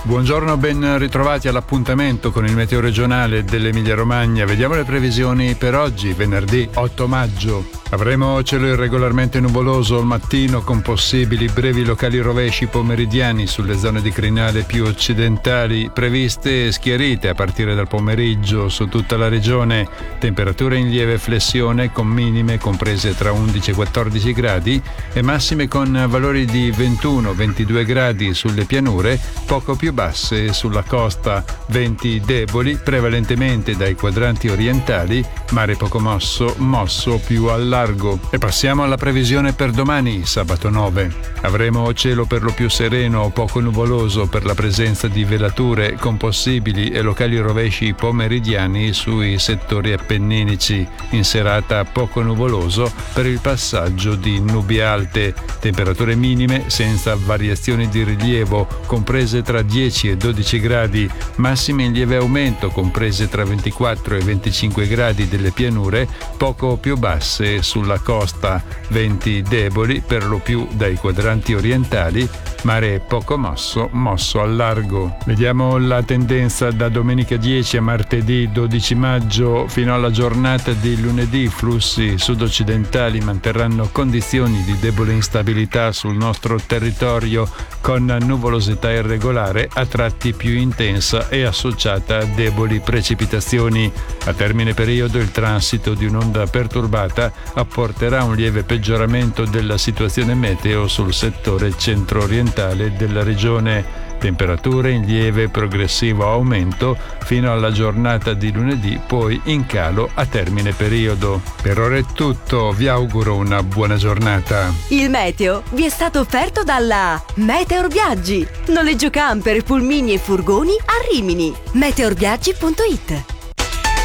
Buongiorno, ben ritrovati all'appuntamento con il meteo regionale dell'Emilia Romagna. Vediamo le previsioni per oggi, venerdì 8 maggio. Avremo cielo irregolarmente nuvoloso al mattino con possibili brevi locali rovesci pomeridiani sulle zone di crinale più occidentali previste schierite a partire dal pomeriggio su tutta la regione. Temperature in lieve flessione con minime comprese tra 11 e 14 gradi e massime con valori di 21-22 gradi sulle pianure, poco più basse sulla costa. Venti deboli prevalentemente dai quadranti orientali, mare poco mosso più al largo. E passiamo alla previsione per domani, sabato 9. Avremo cielo per lo più sereno o poco nuvoloso per la presenza di velature con possibili e locali rovesci pomeridiani sui settori appenninici. In serata poco nuvoloso per il passaggio di nubi alte. Temperature minime senza variazioni di rilievo comprese tra 10 e 12 gradi, massime in lieve aumento comprese tra 24 e 25 gradi delle pianure, poco più basse sulla costa. Venti deboli per lo più dai quadranti orientali, mare poco mosso al largo. Vediamo la tendenza da domenica 10 a martedì 12 maggio fino alla giornata di lunedì. Flussi sud-occidentali manterranno condizioni di debole instabilità sul nostro territorio con nuvolosità irregolare a tratti più intensa e associata a deboli precipitazioni. A termine periodo il transito di un'onda perturbata apporterà un lieve peggioramento della situazione meteo sul settore centro-orientale della regione. Temperature in lieve progressivo aumento fino alla giornata di lunedì, poi in calo a termine periodo. Per ora è tutto, vi auguro una buona giornata. Il meteo vi è stato offerto dalla Meteor Viaggi. Noleggio camper, pulmini e furgoni a Rimini. meteorviaggi.it